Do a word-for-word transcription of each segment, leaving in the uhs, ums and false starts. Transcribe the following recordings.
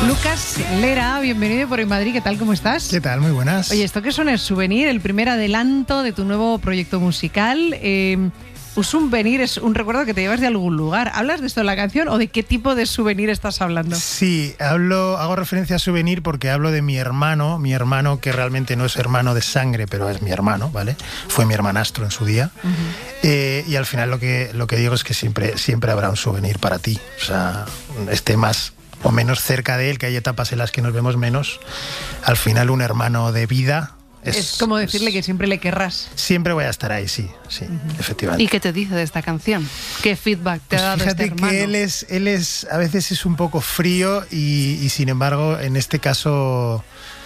Lucas Lera, bienvenido por En Madrid, ¿qué tal? ¿Cómo estás? ¿Qué tal? Muy buenas. Oye, esto que son es Souvenir, el primer adelanto de tu nuevo proyecto musical. Eh, un souvenir es un recuerdo que te llevas de algún lugar. ¿Hablas de esto en la canción o de qué tipo de souvenir estás hablando? Sí, hablo, hago referencia a souvenir porque hablo de mi hermano, mi hermano que realmente no es hermano de sangre, pero es mi hermano, ¿vale? Fue mi hermanastro en su día. Uh-huh. eh, y al final lo que, lo que digo es que siempre, siempre habrá un souvenir para ti. O sea, esté más o menos cerca de él, que hay etapas en las que nos vemos menos. Al final un hermano de vida es, es como decirle es, que siempre le querrás. Siempre voy a estar ahí, sí, sí, uh-huh. efectivamente. ¿Y qué te dice de esta canción? ¿Qué feedback te pues ha dado fíjate este hermano? que él es, él es, a veces es un poco frío y, y sin embargo en este caso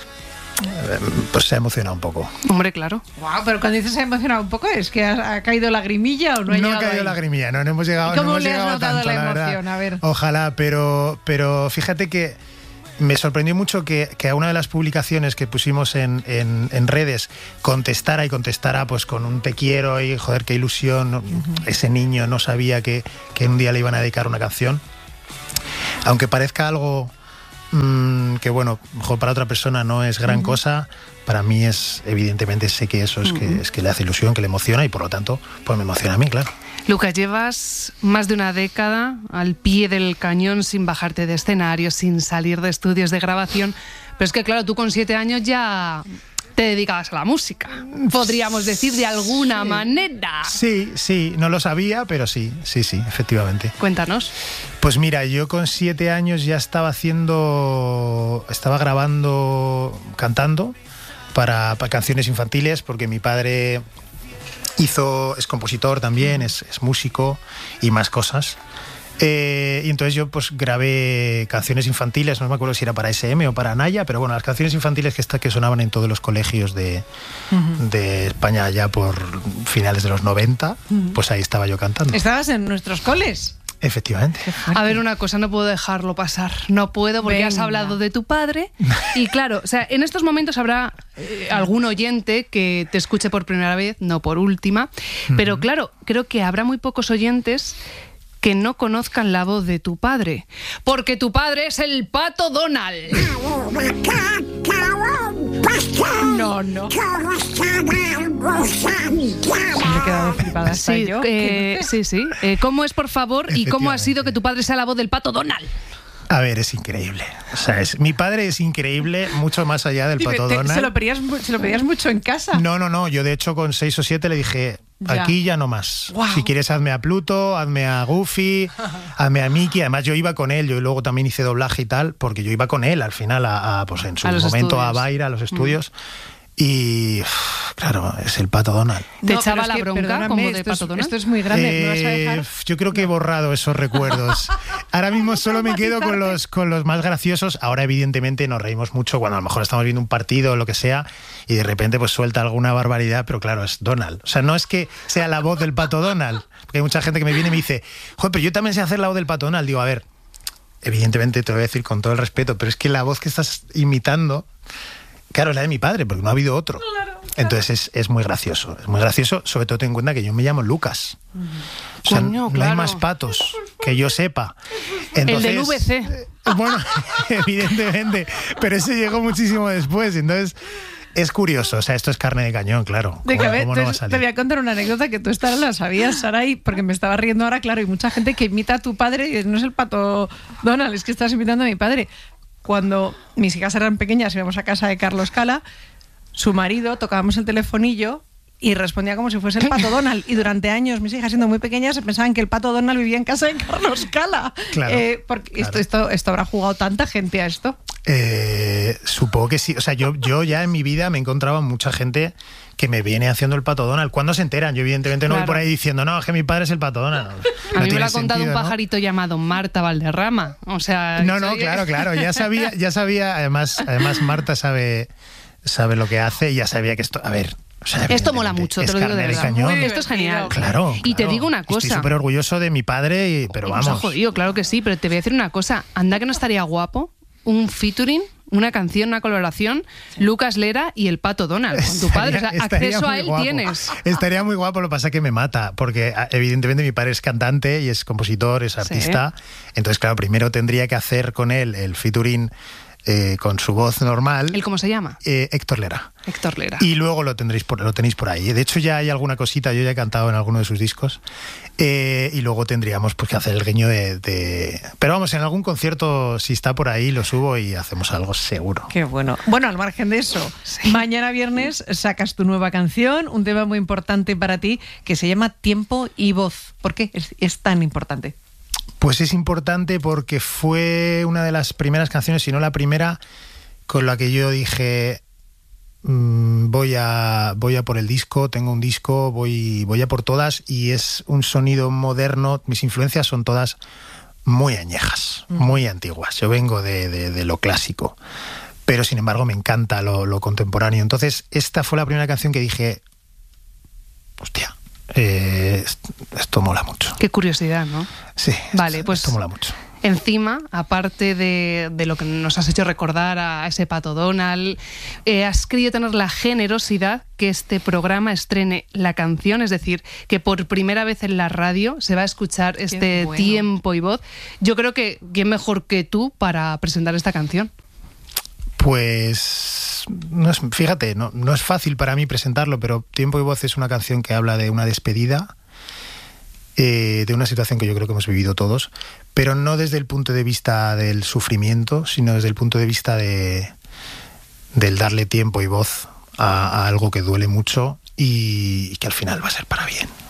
pues se ha emocionado un poco. Hombre, claro. Wow, pero cuando dices se ha emocionado un poco, ¿es que ha, ha caído lagrimilla o no ha no llegado ha caído ahí? lagrimilla, no, no hemos llegado, ¿Cómo no hemos le llegado has notado tanto, la la emoción? verdad. A ver. Ojalá, pero, pero fíjate que me sorprendió mucho que, que a una de las publicaciones que pusimos en, en, en redes contestara y contestara pues con un te quiero y joder, qué ilusión. Uh-huh. Ese niño no sabía que, que un día le iban a dedicar una canción. Aunque parezca algo mmm, que bueno, mejor para otra persona no es gran uh-huh. cosa, para mí es, evidentemente sé que eso es, uh-huh. que, es que le hace ilusión, que le emociona y por lo tanto pues me emociona a mí, claro. Lucas, llevas más de una década al pie del cañón sin bajarte de escenario, sin salir de estudios de grabación, pero es que claro, tú con siete años ya te dedicabas a la música, podríamos decir de alguna sí. manera. Sí, sí, no lo sabía, pero sí, sí, sí, efectivamente. Cuéntanos. Pues mira, yo con siete años ya estaba haciendo, estaba grabando, cantando para, para canciones infantiles, porque mi padre hizo, es compositor también, es, es músico y más cosas. Eh, y entonces yo pues grabé canciones infantiles, no me acuerdo si era para ese eme o para Naya, pero bueno, las canciones infantiles que, está, que sonaban en todos los colegios de, uh-huh. de España ya por finales de los noventa, uh-huh. pues ahí estaba yo cantando. ¿Estabas en nuestros coles? Efectivamente. A ver, una cosa, no puedo dejarlo pasar. No puedo porque Venga. Has hablado de tu padre. Y claro, o sea, en estos momentos habrá eh, algún oyente que te escuche por primera vez, no por última. Uh-huh. Pero claro, creo que habrá muy pocos oyentes que no conozcan la voz de tu padre. Porque tu padre es el Pato Donald. No, no. Me he quedado flipada hasta sí, yo. Eh, sí, sí. Eh, ¿Cómo es, por favor, y cómo ha sido que tu padre sea la voz del Pato Donald? A ver, es increíble. O sea, es, mi padre es increíble, mucho más allá del Pato te, Donald. ¿se lo, pedías, ¿Se lo pedías mucho en casa? No, no, no. Yo, de hecho, con seis o siete le dije, ya. aquí ya no más. Wow. Si quieres, hazme a Pluto, hazme a Goofy, hazme a Mickey. Además, yo iba con él. Yo luego también hice doblaje y tal, porque yo iba con él al final, a, a pues en su momento estudios. a Baira, a los estudios. Mm. Y, uf, claro, es el Pato Donald. ¿Te no, echaba la que, bronca como de esto Pato es, Donald? Esto es muy grande, eh, ¿me vas a dejar? Yo creo que he borrado esos recuerdos. Ahora mismo solo me quedo con los, con los más graciosos. Ahora, evidentemente, nos reímos mucho cuando a lo mejor estamos viendo un partido o lo que sea y de repente pues suelta alguna barbaridad, pero claro, es Donald. O sea, no es que sea la voz del Pato Donald, porque hay mucha gente que me viene y me dice, joder, pero yo también sé hacer la voz del Pato Donald. Digo, a ver, evidentemente te lo voy a decir con todo el respeto, pero es que la voz que estás imitando, claro, es la de mi padre, porque no ha habido otro. Claro, claro. Entonces es, es muy gracioso. Es muy gracioso, sobre todo ten en cuenta que yo me llamo Lucas. Uh-huh. O sea, Coño, no claro. hay más patos que yo sepa. Entonces, el del V C. Eh, bueno, evidentemente, pero ese llegó muchísimo después. Entonces, es curioso. O sea, esto es carne de cañón, claro. De ¿Cómo, que, cómo no va a salir? Te voy a contar una anécdota que tú esta la sabías, Saray, porque me estaba riendo ahora, claro, hay mucha gente que imita a tu padre y no es el Pato Donald, es que estás imitando a mi padre. Cuando mis hijas eran pequeñas, íbamos a casa de Carlos Cala, su marido, tocábamos el telefonillo y respondía como si fuese el Pato Donald. Y durante años, mis hijas siendo muy pequeñas, pensaban que el Pato Donald vivía en casa de Carlos Cala. Claro, eh, porque claro. Esto, esto, esto habrá jugado tanta gente a esto. Eh, supongo que sí. O sea, yo, yo ya en mi vida me encontraba mucha gente que me viene haciendo el Pato Donald. ¿Cuándo se enteran? Yo evidentemente no claro. voy por ahí diciendo, no, es que mi padre es el Pato Donald. No, a no mí me lo ha contado sentido, un pajarito, ¿no?, llamado Marta Valderrama. O sea, no, no, claro, claro. Ya sabía, ya sabía. Además, además Marta sabe, sabe lo que hace y ya sabía que esto. A ver. O sea, esto mola mucho, te lo digo de verdad. Esto es genial. Claro, y claro. te digo una cosa. Estoy súper orgulloso de mi padre, y, pero vamos. Nos ha jodido, claro que sí, pero te voy a decir una cosa. Anda que no estaría guapo un featuring, una canción, una colaboración, sí. Lucas Lera y el Pato Donald, con tu padre. Estaría, o sea, acceso a él guapo. tienes. Estaría muy guapo, lo que pasa es que me mata, porque evidentemente mi padre es cantante y es compositor, es artista. Sí. Entonces, claro, primero tendría que hacer con él el featuring eh, con su voz normal. ¿El cómo se llama? Eh, Héctor Lera. Héctor Lera. Y luego lo tendréis por, lo tenéis por ahí. De hecho, ya hay alguna cosita, yo ya he cantado en alguno de sus discos. Eh, y luego tendríamos pues que hacer el guiño de, de... Pero vamos, en algún concierto, si está por ahí, lo subo y hacemos algo seguro. Qué bueno. Bueno, al margen de eso, sí. Mañana viernes sacas tu nueva canción, un tema muy importante para ti, que se llama Tiempo y Voz. ¿Por qué es, es tan importante? Pues es importante porque fue una de las primeras canciones, si no la primera, con la que yo dije... Voy a, voy a por el disco, tengo un disco, voy, voy a por todas, y es un sonido moderno. Mis influencias son todas muy añejas, mm. muy antiguas. Yo vengo de, de, de lo clásico, pero sin embargo me encanta lo, lo contemporáneo. Entonces esta fue la primera canción que dije, hostia, eh, esto mola mucho. Qué curiosidad, ¿no? Sí, vale, esto, pues esto mola mucho. Encima, aparte de, de lo que nos has hecho recordar a ese Pato Donald, eh, has querido tener la generosidad que este programa estrene la canción, es decir, que por primera vez en la radio se va a escuchar Qué este bueno. Tiempo y Voz. Yo creo que quién mejor que tú para presentar esta canción. Pues, no es, fíjate, no, no es fácil para mí presentarlo, pero Tiempo y Voz es una canción que habla de una despedida, eh, de una situación que yo creo que hemos vivido todos, pero no desde el punto de vista del sufrimiento, sino desde el punto de vista de del darle tiempo y voz a, a algo que duele mucho y, y que al final va a ser para bien.